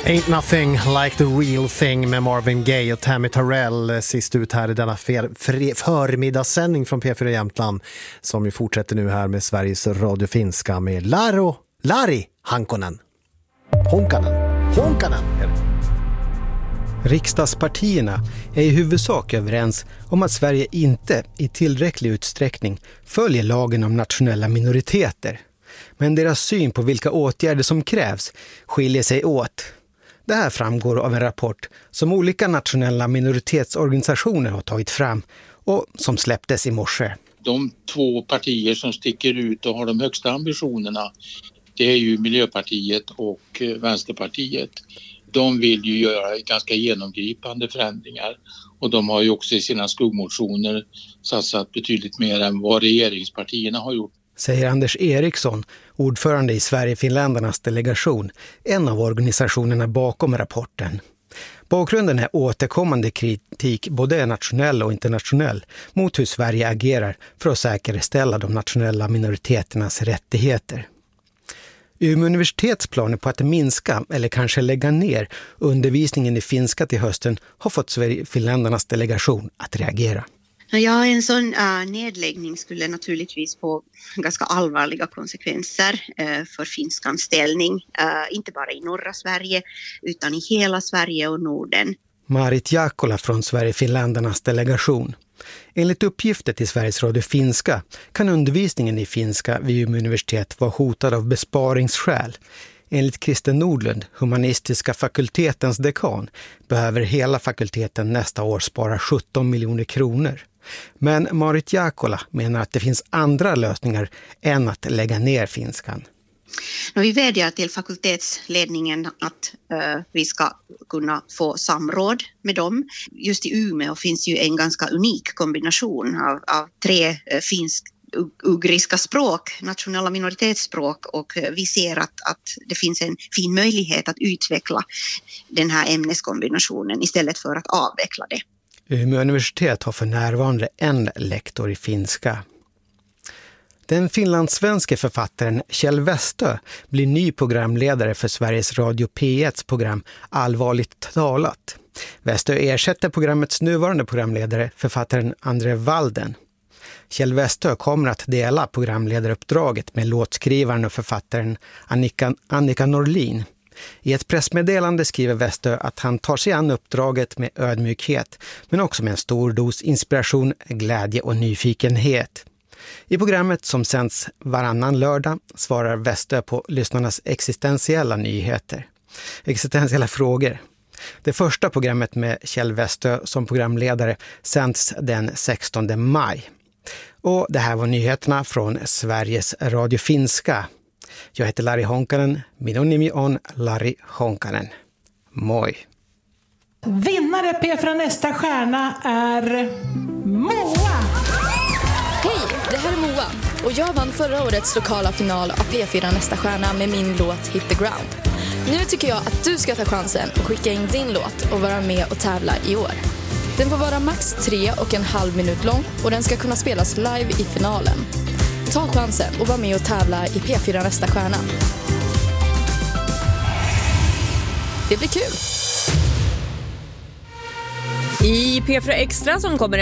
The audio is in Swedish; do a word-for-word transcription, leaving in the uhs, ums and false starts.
Ain't nothing like the real thing med Marvin Gaye och Tammy Terrell sist ut här i denna fer- förmiddagssändning från P fyra Jämtland som ju fortsätter nu här med Sveriges Radio Finska med Laro, Lari Hankonen. Honkanen. Honkanen. Riksdagspartierna är i huvudsak överens om att Sverige inte i tillräcklig utsträckning följer lagen om nationella minoriteter. Men deras syn på vilka åtgärder som krävs skiljer sig åt. Det här framgår av en rapport som olika nationella minoritetsorganisationer har tagit fram och som släpptes i morse. De två partier som sticker ut och har de högsta ambitionerna, det är ju Miljöpartiet och Vänsterpartiet. De vill ju göra ganska genomgripande förändringar och de har ju också i sina skuggmotioner satsat betydligt mer än vad regeringspartierna har gjort. Säger Anders Eriksson, ordförande i Sverige-Finländarnas delegation, en av organisationerna bakom rapporten. Bakgrunden är återkommande kritik, både nationell och internationell, mot hur Sverige agerar för att säkerställa de nationella minoriteternas rättigheter. Umeå universitets planer på att minska eller kanske lägga ner undervisningen i finska till hösten har fått Sverige-Finländarnas delegation att reagera. Ja, en sån uh, nedläggning skulle naturligtvis få ganska allvarliga konsekvenser uh, för finskans ställning. Uh, inte bara i norra Sverige utan i hela Sverige och Norden. Marit Jaakkola från Sverige-Finländarnas delegation. Enligt uppgifter till Sveriges Radio Finska kan undervisningen i finska vid Umeå universitet vara hotad av besparingsskäl. Enligt Kristen Nordlund, humanistiska fakultetens dekan, behöver hela fakulteten nästa år spara sjutton miljoner kronor. Men Marit Jaakkola menar att det finns andra lösningar än att lägga ner finskan. Vi vädjar till fakultetsledningen att uh, vi ska kunna få samråd med dem. Just i Umeå finns ju en ganska unik kombination av, av tre uh, finsk-ugriska språk, nationella minoritetsspråk, och uh, vi ser att, att det finns en fin möjlighet att utveckla den här ämneskombinationen istället för att avveckla det. Umeå universitet har för närvarande en lektor i finska. Den finlandssvenske författaren Kjell Westö blir ny programledare för Sveriges Radio P etts program Allvarligt talat. Westö ersätter programmets nuvarande programledare, författaren André Walden. Kjell Westö kommer att dela programledaruppdraget med låtskrivaren och författaren Annika, Annika Norlin. I ett pressmeddelande skriver Westö att han tar sig an uppdraget med ödmjukhet, men också med en stor dos inspiration, glädje och nyfikenhet. I programmet som sänds varannan lördag svarar Westö på lyssnarnas existentiella nyheter, existentiella frågor. Det första programmet med Kjell Westö som programledare sänds den sextonde maj. Och det här var nyheterna från Sveriges Radio Finska. Jag heter Lari Honkanen, minun nimi on Lari Honkanen. Moi! Vinnare P fyra Nästa stjärna är Moa! Hej, det här är Moa och jag vann förra årets lokala final av P fyra Nästa stjärna med min låt Hit the Ground. Nu tycker jag att du ska ta chansen och skicka in din låt och vara med och tävla i år. Den får vara max tre och en halv minut lång och den ska kunna spelas live i finalen. Ta chansen och var med och tävla i P fyra Nästa stjärna. Det blir kul! I P fyra Extra som kommer